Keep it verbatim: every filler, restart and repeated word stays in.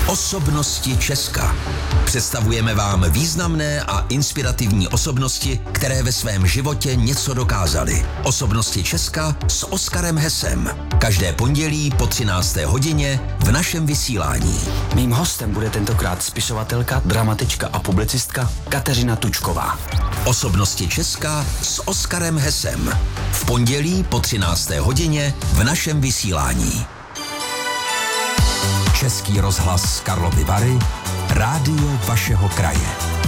Osobnosti Česka. Představujeme vám významné a inspirativní osobnosti, které ve svém životě něco dokázaly. Osobnosti Česka s Oskarem Hesem. Každé pondělí po třinácté hodině v našem vysílání. Mým hostem bude tentokrát spisovatelka, dramatička a publicistka Kateřina Tučková. Osobnosti Česka s Oskarem Hesem. V pondělí po třinácté hodině v našem vysílání. Český rozhlas Karlovy Vary, rádio vašeho kraje.